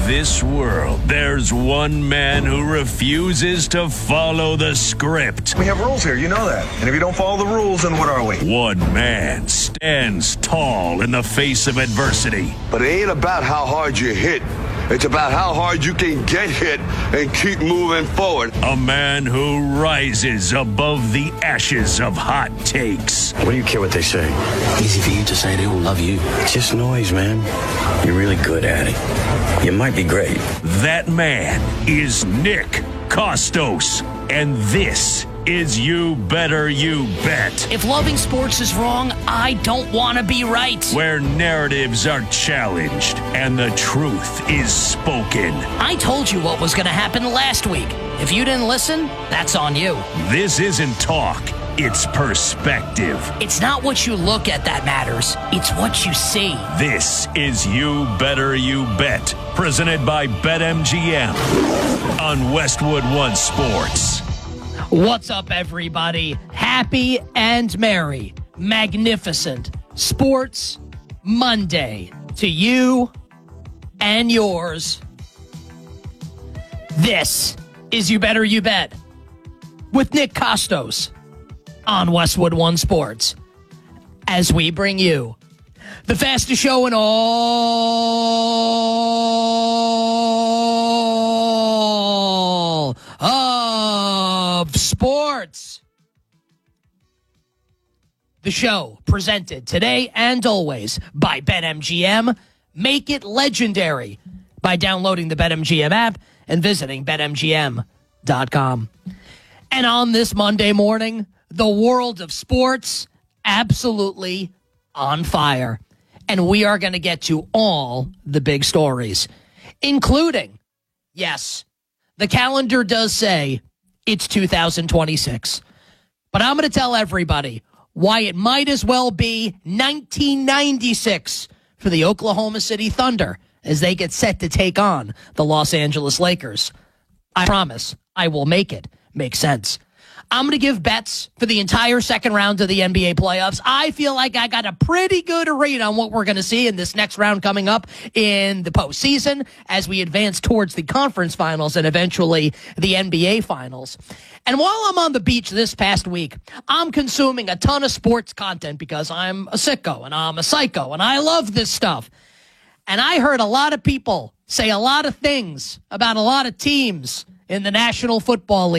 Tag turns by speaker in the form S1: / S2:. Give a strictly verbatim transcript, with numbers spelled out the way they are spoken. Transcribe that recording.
S1: this world, there's one man who refuses to follow the script.
S2: We have rules here, you know that. And if you don't follow the rules, then what are we?
S1: One man stands tall in the face of adversity.
S3: But it ain't about how hard you hit. It's about how hard you can get hit and keep moving forward.
S1: A man who rises above the ashes of hot takes.
S4: What do you care what they say?
S5: Easy for you to say they all love you.
S4: It's just noise, man. You're really good at it. You might be great.
S1: That man is Nick Kostos. And this is You Better You Bet.
S6: If loving sports is wrong, I don't want to be right.
S1: Where narratives are challenged and the truth is spoken.
S6: I told you what was going to happen last week. If you didn't listen, that's on you.
S1: This isn't talk. It's perspective.
S6: It's not what you look at that matters. It's what you see.
S1: This is You Better You Bet, presented by BetMGM on Westwood One Sports.
S6: What's up, everybody? Happy and merry, magnificent Sports Monday to you and yours. This is You Better You Bet with Nick Kostos on Westwood One Sports, as we bring you the fastest show in all of sports. The show presented today and always by BetMGM. Make it legendary by downloading the BetMGM app and visiting Bet M G M dot com. And on this Monday morning, the world of sports absolutely on fire. And we are going to get to all the big stories, including, yes, the calendar does say it's two thousand twenty-six. But I'm going to tell everybody why it might as well be nineteen ninety-six for the Oklahoma City Thunder as they get set to take on the Los Angeles Lakers. I promise I will make it make sense. I'm going to give bets for the entire second round of the N B A playoffs. I feel like I got a pretty good read on what we're going to see in this next round coming up in the postseason as we advance towards the conference finals and eventually the N B A finals. And while I'm on the beach this past week, I'm consuming a ton of sports content because I'm a sicko and I'm a psycho and I love this stuff. And I heard a lot of people say a lot of things about a lot of teams in the National Football League.